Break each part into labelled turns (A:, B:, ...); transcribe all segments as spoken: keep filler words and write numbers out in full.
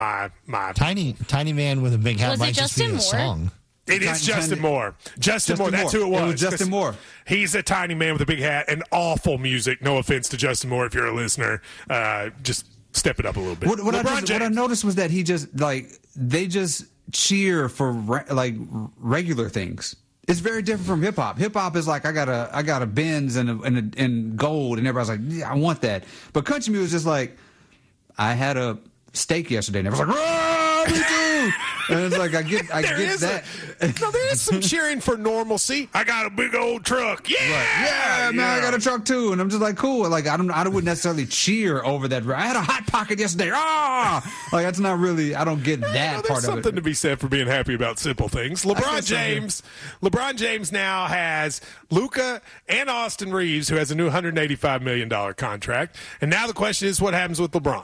A: my my
B: tiny tiny man with a big hat
C: Was
B: might
C: it
B: just be
C: Justin
B: a
C: Moore?
B: song.
A: It is
D: Tiny-
A: Justin
D: tiny-
A: Moore. Justin,
D: Justin
A: Moore. That's
D: Moore.
A: who it was.
D: It was Justin Moore.
A: He's a tiny man with a big hat and awful music. No offense to Justin Moore if you're a listener. Uh, just step it up a little bit.
D: What, what, I
A: LeBron
D: just, what I
A: James.
D: noticed was that he just like they just cheer for re- like regular things. It's very different from hip hop. Hip hop is like I got a I got a Benz and a, and, a, and gold, and everybody's like, yeah, I want that. But country music is just like I had a steak yesterday, and everyone's like, "Rah, me too." And it's like I get I
A: There
D: get
A: is
D: that.
A: A, no, there is some cheering for normalcy. I got a big old truck. Yeah,
D: Yeah, man, I got a truck too, and I'm just like, cool. Like I don't, I wouldn't necessarily cheer over that. I had a hot pocket yesterday. Ah, like that's not really. I don't get that
A: No, there's
D: part of
A: something
D: it.
A: to be said for being happy about simple things. LeBron
D: guess so, yeah.
A: James, LeBron James now has Luka and Austin Reeves, who has a new one hundred eighty-five million dollars contract. And now the question is, what happens with LeBron?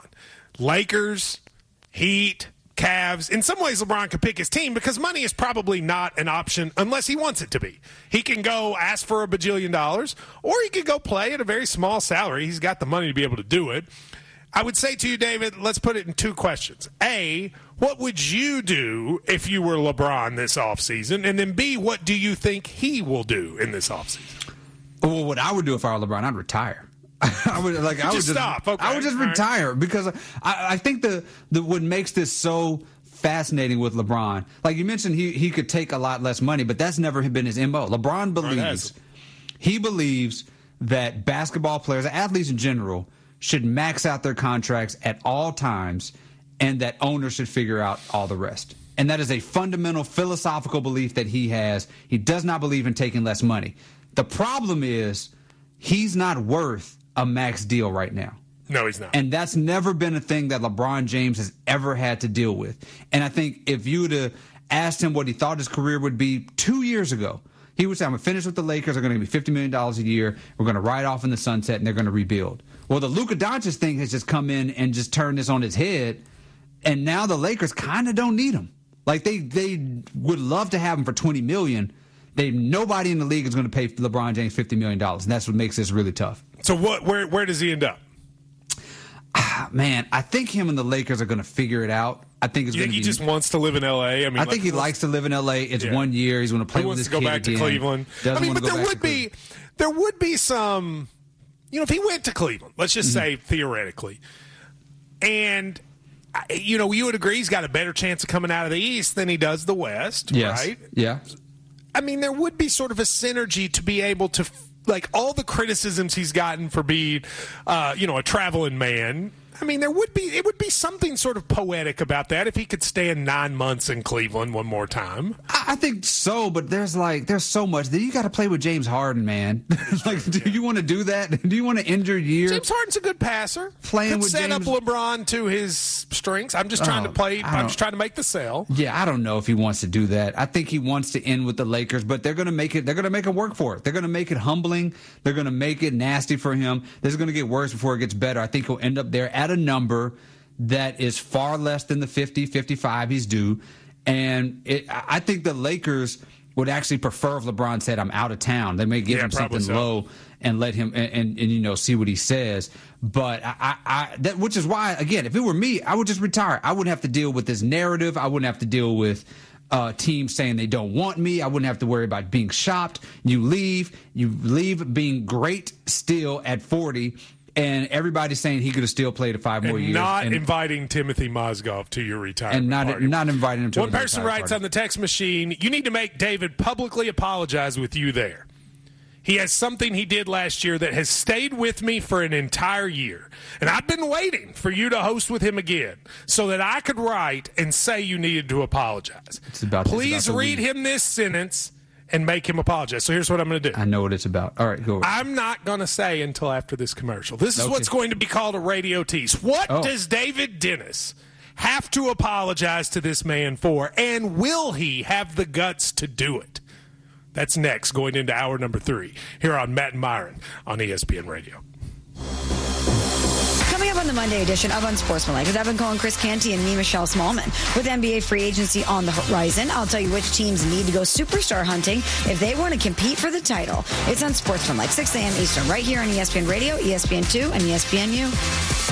A: Lakers, Heat, Cavs. In some ways, LeBron could pick his team because money is probably not an option unless he wants it to be. He can go ask for a bajillion dollars, or he could go play at a very small salary. He's got the money to be able to do it. I would say to you, David, let's put it in two questions. A, what would you do if you were LeBron this offseason? And then B, what do you think he will do in this offseason?
D: Well, what I would do if I were LeBron, I'd retire. I would like. I would
A: Just
D: just
A: stop. Okay.
D: I would just
A: All right.
D: retire because I, I think the the what makes this so fascinating with LeBron, like you mentioned, he he could take a lot less money, but that's never been his M O. LeBron believes
A: has.
D: he believes that basketball players, athletes in general, should max out their contracts at all times, and that owners should figure out all the rest. And that is a fundamental philosophical belief that he has. He does not believe in taking less money. The problem is he's not worth a max deal right now.
A: No, he's not.
D: And that's never been a thing that LeBron James has ever had to deal with. And I think if you would have asked him what he thought his career would be two years ago, he would say, I'm going to finish with the Lakers. They're going to give me fifty million dollars a year. We're going to ride off in the sunset, and they're going to rebuild. Well, the Luka Doncic thing has just come in and just turned this on its head, and now the Lakers kind of don't need him. Like, they, they would love to have him for twenty million dollars. They, nobody in the league is going to pay LeBron James fifty million dollars, and that's what makes this really tough.
A: So what? Where where does he end up?
D: Ah, man, I think him and the Lakers are going to figure it out. I think it's
A: You
D: going
A: think
D: to
A: he
D: be.
A: just wants to live in L A? I mean,
D: I think
A: like,
D: he likes to live in L A. It's
A: Yeah.
D: one year. He's going to play
A: He
D: with
A: wants
D: his
A: to go
D: kid
A: back to
D: again.
A: Cleveland.
D: Doesn't
A: I mean,
D: want
A: but
D: to go
A: there
D: back
A: would
D: to
A: be
D: Cleveland.
A: there would be some. You know, if he went to Cleveland, let's just
D: Mm-hmm.
A: say theoretically, and uh, you know, you would agree he's got a better chance of coming out of the East than he does the West,
D: Yes.
A: right?
D: Yeah.
A: I mean, there would be sort of a synergy to be able to, like, all the criticisms he's gotten for being, uh, you know, a traveling man. I mean, there would be it would be something sort of poetic about that if he could stand nine months in Cleveland one more time.
D: I, I think so, but there's like there's so much that you got to play with James Harden, man. Like, do you want to do that? Do you want to end your year?
A: James Harden's a good passer.
D: Playing
A: could
D: with
A: set
D: James-
A: up LeBron to his strengths. I'm just trying
D: Oh,
A: to play.
D: I
A: I'm
D: don't-
A: just trying to make the sell.
D: Yeah, I don't know if he wants to do that. I think he wants to end with the Lakers, but they're going to make it. They're going to make it work for it. They're going to make it humbling. They're going to make it nasty for him. This is going to get worse before it gets better. I think he'll end up there at a number that is far less than the fifty, fifty-five he's due. And it, I think the Lakers would actually prefer if LeBron said, I'm out of town. They may give
A: Yeah,
D: him
A: probably
D: something
A: so.
D: low and let him and, and, and you know see what he says. But I, I, I that which is why, again, if it were me, I would just retire. I wouldn't have to deal with this narrative. I wouldn't have to deal with uh, teams saying they don't want me. I wouldn't have to worry about being shopped. You leave, you leave being great still at forty. And everybody's saying he could have still played a five more
A: And
D: years.
A: not
D: and,
A: inviting Timothy Mozgov to your retirement
D: and not
A: party.
D: not inviting him to
A: One
D: a
A: person
D: retire
A: writes
D: party.
A: on the text machine, you need to make David publicly apologize with you there. He has something he did last year that has stayed with me for an entire year. And I've been waiting for you to host with him again so that I could write and say you needed to apologize.
D: It's about- it's
A: Please
D: about the
A: read
D: league.
A: him this sentence and make him apologize. So here's what I'm going to do.
D: I know what it's about. All right, go.
A: I'm not going to say until after this commercial. This is
D: Okay.
A: what's going to be called a radio tease. What
D: Oh.
A: does David Dennis have to apologize to this man for, and will he have the guts to do it? That's next, going into hour number three, here on Matt and Myron on E S P N Radio.
C: Coming up on the Monday edition of Unsportsmanlike with Evan Cohen, Chris Canty, and me, Michelle Smallman. With N B A free agency on the horizon, I'll tell you which teams need to go superstar hunting if they want to compete for the title. It's Unsportsmanlike, six a.m. Eastern, right here on E S P N Radio, E S P N two, and E S P N U.